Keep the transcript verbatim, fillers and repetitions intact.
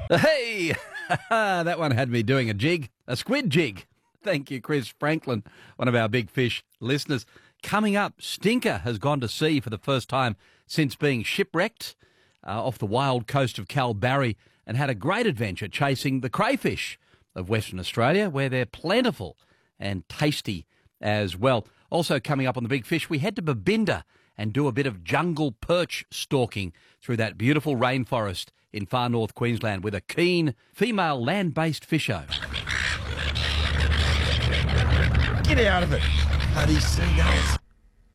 Hey, that one had me doing a jig, a squid jig. Thank you, Chris Franklin, one of our big fish listeners. Coming up, Stinker has gone to sea for the first time since being shipwrecked uh, off the wild coast of Kalbarri and had a great adventure chasing the crayfish of Western Australia, where they're plentiful and tasty as well. Also coming up on the Big Fish, we head to Babinda and do a bit of jungle perch stalking through that beautiful rainforest in far north Queensland with a keen female land-based fisho. Get out of it, bloody seagulls.